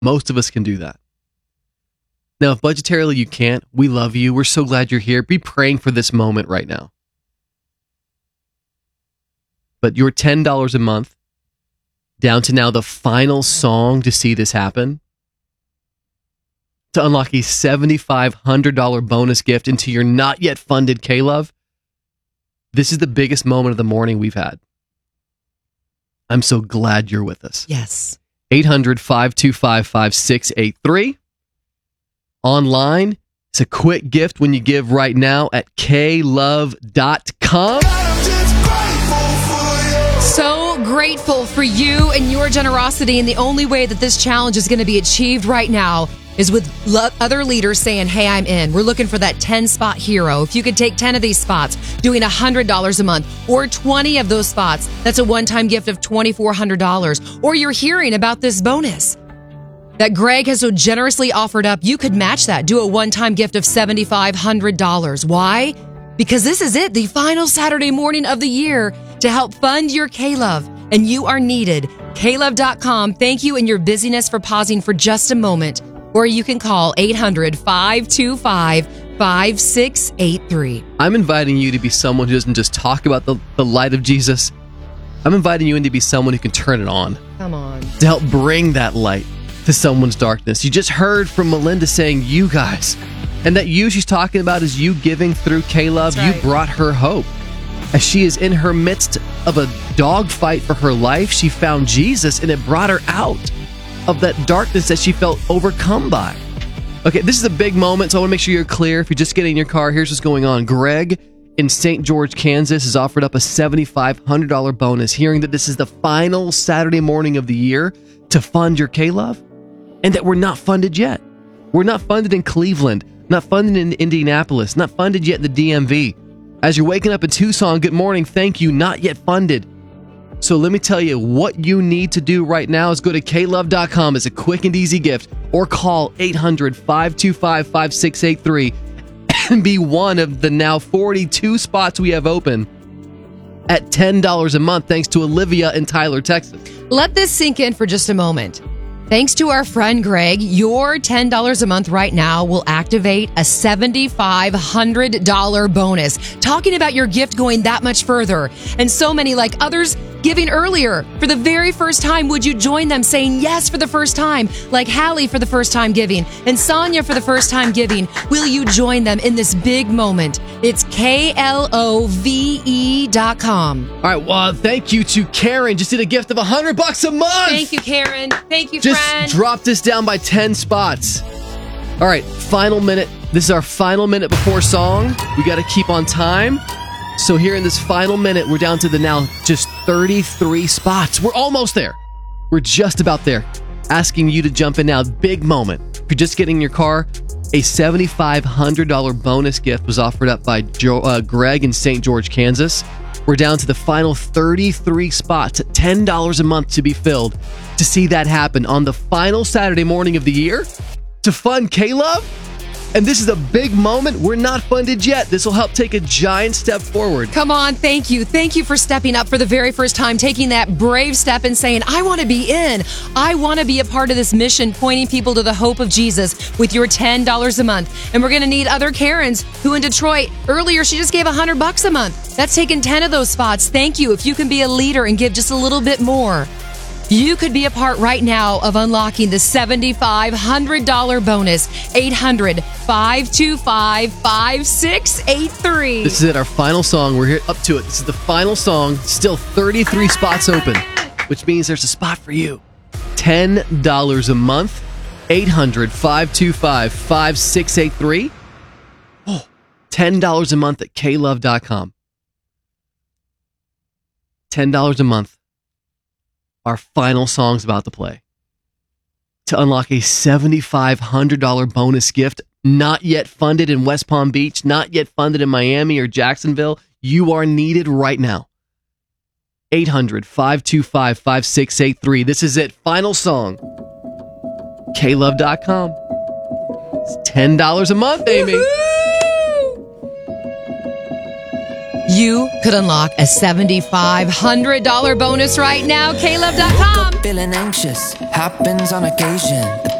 Most of us can do that. Now, if budgetarily you can't, we love you. We're so glad you're here. Be praying for this moment right now. But your $10 a month, down to now the final song to see this happen, to unlock a $7,500 bonus gift into your not yet funded K-Love, this is the biggest moment of the morning we've had. I'm so glad you're with us. Yes. 800-525-5683. Online, it's a quick gift when you give right now at klove.com. So grateful for you and your generosity, and the only way that this challenge is going to be achieved right now is with other leaders saying, hey, I'm in. We're looking for that 10-spot hero. If you could take 10 of these spots, doing $100 a month, or 20 of those spots, that's a one-time gift of $2,400. Or you're hearing about this bonus that Greg has so generously offered up, you could match that. Do a one-time gift of $7,500. Why? Because this is it, the final Saturday morning of the year to help fund your K-Love. And you are needed. klove.com. Thank you in your busyness for pausing for just a moment. Or you can call 800-525-5683. I'm inviting you to be someone who doesn't just talk about the light of Jesus. I'm inviting you in to be someone who can turn it on. Come on. To help bring that light to someone's darkness. You just heard from Melinda saying, you guys. And that you she's talking about is you giving through K-Love. Right. You brought her hope. As she is in her midst of a dogfight for her life, she found Jesus and it brought her out of that darkness that she felt overcome by. Okay, this is a big moment, so I want to make sure you're clear. If you're just getting in your car, here's what's going on. Greg in St. George, Kansas has offered up a $7,500 bonus, hearing that this is the final Saturday morning of the year to fund your K-Love, and that we're not funded yet. We're not funded in Cleveland, not funded in Indianapolis, not funded yet in the DMV. As you're waking up in Tucson, good morning, thank you, not yet funded. So let me tell you, what you need to do right now is go to klove.com as a quick and easy gift, or call 800-525-5683 and be one of the now 42 spots we have open at $10 a month, thanks to Olivia in Tyler, Texas. Let this sink in for just a moment. Thanks to our friend Greg, your $10 a month right now will activate a $7,500 bonus. Talking about your gift going that much further. And so many, like others giving earlier for the very first time, would you join them saying yes for the first time? Like Hallie for the first time giving and Sonia for the first time giving. Will you join them in this big moment? It's KLOVE.com. All right, well, thank you to Karen. Just did a gift of $100 a month. Thank you, Karen. Thank you, Just friend. drop this down by 10 spots. All right, final minute. This is our final minute before song. We got to keep on time. So here in this final minute, we're down to the now just 33 spots. We're almost there. We're just about there. Asking you to jump in now. Big moment. If you're just getting in your car, a $7,500 bonus gift was offered up by Greg in St. George, Kansas. We're down to the final 33 spots at $10 a month to be filled. To see that happen on the final Saturday morning of the year, to fund K-Love. And this is a big moment. We're not funded yet. This will help take a giant step forward. Come on, thank you. Thank you for stepping up for the very first time, taking that brave step and saying, I want to be in. I want to be a part of this mission, pointing people to the hope of Jesus with your $10 a month. And we're going to need other Karens who in Detroit, earlier she just gave $100 a month. That's taken 10 of those spots. Thank you. If you can be a leader and give just a little bit more, you could be a part right now of unlocking the $7,500 bonus. 800-525-5683. This is it, our final song. We're here up to it. This is the final song. Still 33 spots open, which means there's a spot for you. $10 a month. 800-525-5683. Oh, $10 a month at klove.com. $10 a month. Our final song's about to play. To unlock a $7,500 bonus gift, not yet funded in West Palm Beach, not yet funded in Miami or Jacksonville, you are needed right now. 800-525-5683. This is it. Final song. klove.com. It's $10 a month, Amy. Woo-hoo! You could unlock a $7,500 bonus right now. klove.com. Feeling anxious happens on occasion.